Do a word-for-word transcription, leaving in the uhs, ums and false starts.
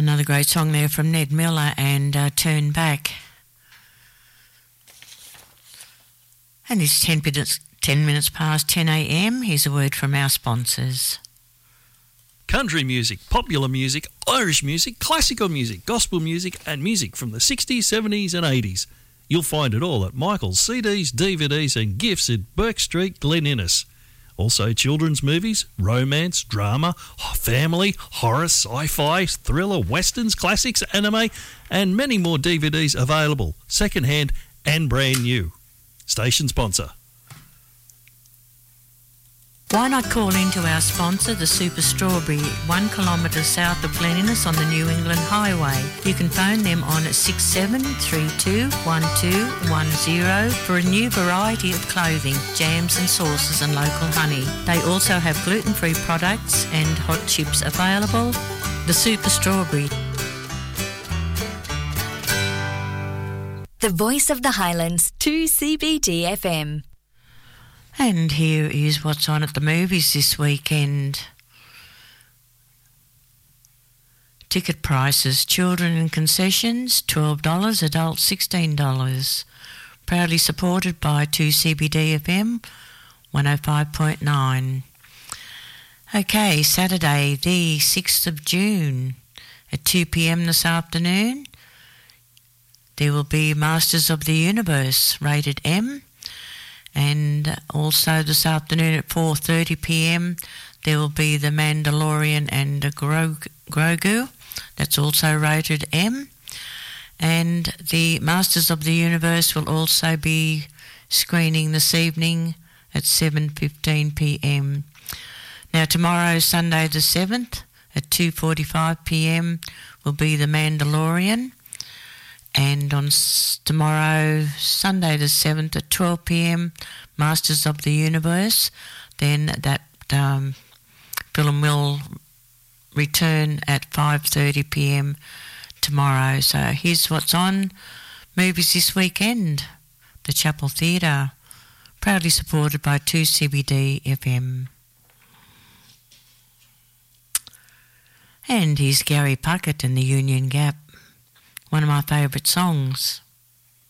Another great song there from Ned Miller and uh, Turn Back. And it's ten minutes, ten minutes past ten a.m. Here's a word from our sponsors. Country music, popular music, Irish music, classical music, gospel music and music from the sixties, seventies and eighties. You'll find it all at Michael's C Ds, D V Ds and gifts at Burke Street, Glen Innes. Also children's movies, romance, drama, family, horror, sci-fi, thriller, westerns, classics, anime and many more D V Ds available, second-hand and brand new. Station sponsor. Why not call into our sponsor, the Super Strawberry, one kilometre south of Glen Innes on the New England Highway. You can phone them on six seven three two, one two one zero for a new variety of clothing, jams and sauces and local honey. They also have gluten-free products and hot chips available. The Super Strawberry. The Voice of the Highlands, two C B D F M. And here is what's on at the movies this weekend. Ticket prices, children and concessions, twelve dollars, adults sixteen dollars. Proudly supported by two C B D F M, one oh five point nine. Okay, Saturday the sixth of June at two p.m. this afternoon, there will be Masters of the Universe, rated M. And also this afternoon at four thirty p.m. there will be The Mandalorian and Grogu, Grogu. That's also rated M. And the Masters of the Universe will also be screening this evening at seven fifteen p.m. Now tomorrow, Sunday the seventh, at two forty-five p.m. will be The Mandalorian. And on s- tomorrow, Sunday the seventh at twelve p.m, Masters of the Universe. Then that um, film will return at five thirty p.m. tomorrow. So here's what's on movies this weekend. The Chapel Theatre, proudly supported by two C B D F M. And here's Gary Puckett and the Union Gap. One of my favourite songs.